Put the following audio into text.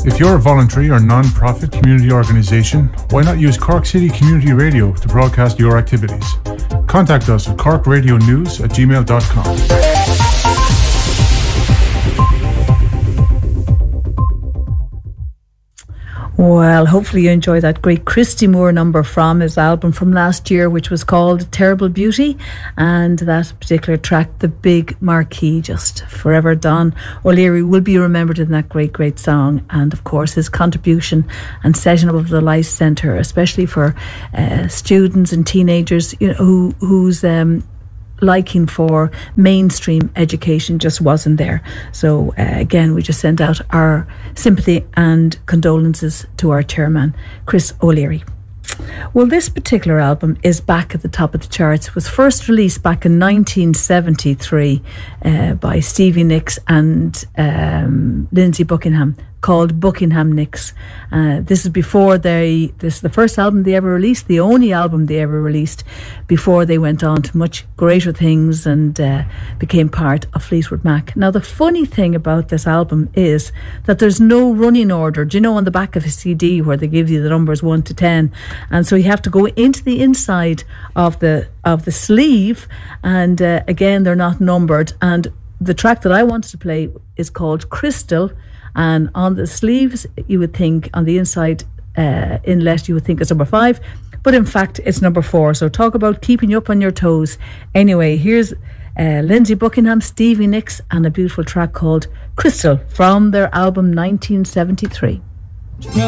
If you're a voluntary or non-profit community organisation, why not use Cork City Community Radio to broadcast your activities? Contact us at corkradionews@gmail.com. Well, hopefully you enjoy that great Christy Moore number from his album from last year, which was called Terrible Beauty, and that particular track, The Big Marquee, just forever. Don O'Leary will be remembered in that great song, and of course his contribution and setting up of the Life Centre, especially for students and teenagers, you know, whose liking for mainstream education just wasn't there. So again, we just send out our sympathy and condolences to our chairman, Chris O'Leary. Well, this particular album is back at the top of the charts. It was first released back in 1973 by Stevie Nicks and Lindsay Buckingham, called Buckingham Nicks. This is before this is the first album they ever released, the only album they ever released, before they went on to much greater things and became part of Fleetwood Mac. Now, the funny thing about this album is that there's no running order. Do you know on the back of a CD where they give you the numbers 1 to 10? And so you have to go into the inside of the sleeve, and again, they're not numbered. And the track that I wanted to play is called Crystal. And on the sleeves, you would think, on the inside inlet, you would think it's number 5, but in fact it's number 4. So talk about keeping you up on your toes. Anyway, here's Lindsay Buckingham, Stevie Nicks, and a beautiful track called Crystal from their album 1973.